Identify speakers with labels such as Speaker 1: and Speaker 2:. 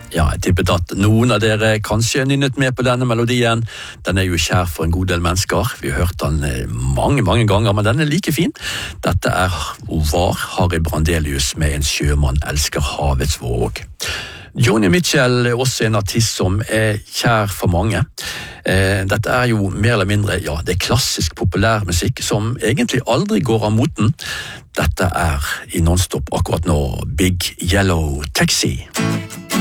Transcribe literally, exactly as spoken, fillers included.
Speaker 1: Ja, jeg tippet at noen av dere kanskje nynnet med på denne melodien. Den er jo kjær for en god del mennesker. Vi har hørt den mange, mange ganger, men den er like fin. Dette er og var Harry Brandelius med En sjømann elsker havets våg. Joni Mitchell er også en artist som er kjær for mange. Dette er jo mer eller mindre, ja, det er klassisk populærmusikk som egentlig aldri går av moten. Dette er i Nonstop akkurat nå Big Yellow Taxi.